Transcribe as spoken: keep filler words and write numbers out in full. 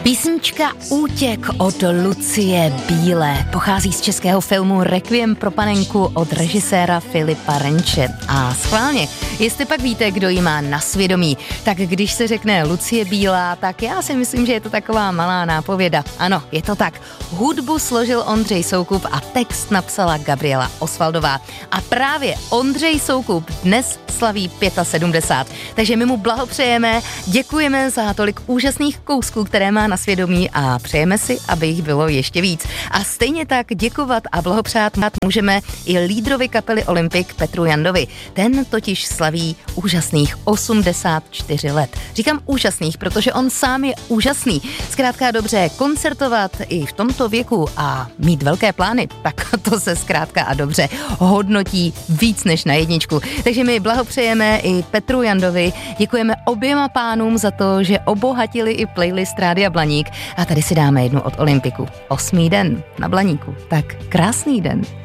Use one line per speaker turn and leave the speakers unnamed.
Písnička Útěk od Lucie Bílé pochází z českého filmu Requiem pro panenku od režiséra Filipa Renče. A schválně, jestli pak víte, kdo ji má na svědomí, tak když se řekne Lucie Bílá, tak já si myslím, že je to taková malá nápověda. Ano, je to tak. Hudbu složil Ondřej Soukup a text napsala Gabriela Osvaldová. A právě Ondřej Soukup dnes slaví sedmdesát pět. Takže my mu blahopřejeme, děkujeme za tolik úžasných kousků, které má na svědomí a přejeme si, aby jich bylo ještě víc. A stejně tak děkovat a blahopřát můžeme i lídrovi kapely Olympik Petru Jandovi. Ten totiž slaví úžasných osmdesát čtyři let. Říkám úžasných, protože on sám je úžasný. Zkrátka dobře, koncertovat i v tomto věku a mít velké plány, tak to se zkrátka a dobře hodnotí víc než na jedničku. Takže my blahopřejeme i Petru Jandovi, děkujeme oběma pánům za to, že obohatili i playlist Rádia Blaník a tady si dáme jednu od Olympiku. Osmý den na Blaníku. Tak krásný den.